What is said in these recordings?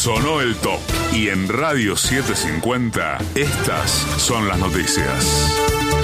Sonó el top. Y en Radio 750, estas son las noticias.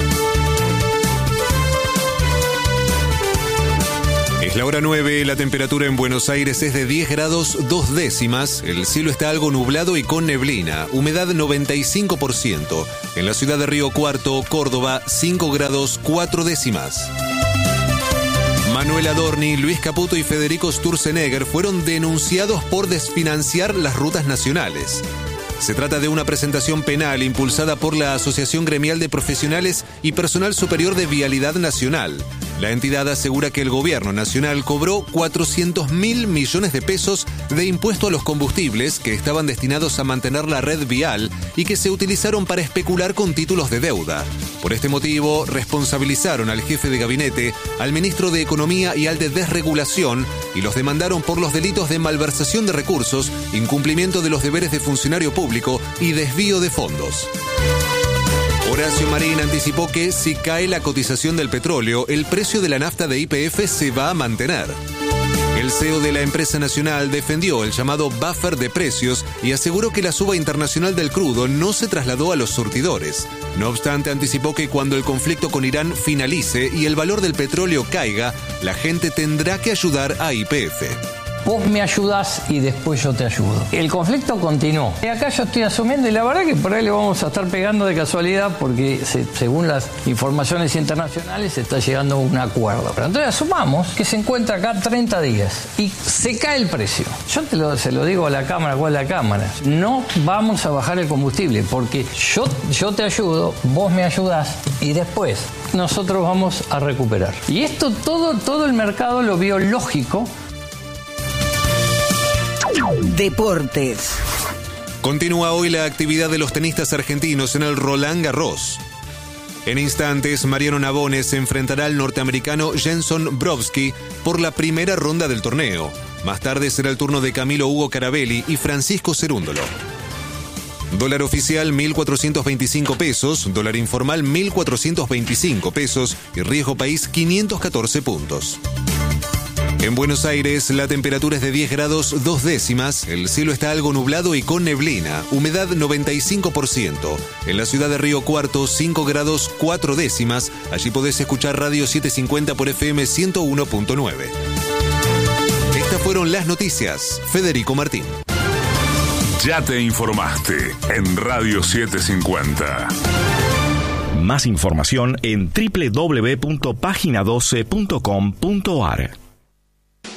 Es la hora 9, la temperatura en Buenos Aires es de 10 grados 2 décimas, el cielo está algo nublado y con neblina, humedad 95%. En la ciudad de Río Cuarto, Córdoba, 5 grados 4 décimas. Manuel Adorni, Luis Caputo y Federico Sturzenegger fueron denunciados por desfinanciar las rutas nacionales. Se trata de una presentación penal impulsada por la Asociación Gremial de Profesionales y Personal Superior de Vialidad Nacional. La entidad asegura que el gobierno nacional cobró 400.000 millones de pesos de impuesto a los combustibles que estaban destinados a mantener la red vial y que se utilizaron para especular con títulos de deuda. Por este motivo, responsabilizaron al jefe de gabinete, al ministro de Economía y al de Desregulación y los demandaron por los delitos de malversación de recursos, incumplimiento de los deberes de funcionario público y desvío de fondos. Horacio Marín anticipó que si cae la cotización del petróleo, el precio de la nafta de YPF se va a mantener. El CEO de la empresa nacional defendió el llamado buffer de precios y aseguró que la suba internacional del crudo no se trasladó a los surtidores. No obstante, anticipó que cuando el conflicto con Irán finalice y el valor del petróleo caiga, la gente tendrá que ayudar a YPF. Vos me ayudás y después yo te ayudo. El conflicto continuó. Y acá yo estoy asumiendo, y la verdad que por ahí le vamos a estar pegando de casualidad porque según las informaciones internacionales se está llegando a un acuerdo. Pero entonces asumamos que se encuentra acá 30 días y se cae el precio. Yo se lo digo a la Cámara, ¿cuál es la Cámara? No vamos a bajar el combustible porque yo te ayudo, vos me ayudás y después nosotros vamos a recuperar. Y esto todo el mercado lo vio lógico. Deportes. Continúa hoy la actividad de los tenistas argentinos en el Roland Garros. En instantes, Mariano Navone se enfrentará al norteamericano Jenson Brovsky por la primera ronda del torneo. Más tarde será el turno de Camilo Hugo Carabelli y Francisco Cerúndolo. Dólar oficial 1.425 pesos, dólar informal 1.425 pesos y riesgo país 514 puntos. En Buenos Aires, la temperatura es de 10 grados 2 décimas, el cielo está algo nublado y con neblina, humedad 95%. En la ciudad de Río Cuarto, 5 grados 4 décimas, allí podés escuchar Radio 750 por FM 101.9. Estas fueron las noticias. Federico Martín. Ya te informaste en Radio 750. Más información en www.pagina12.com.ar.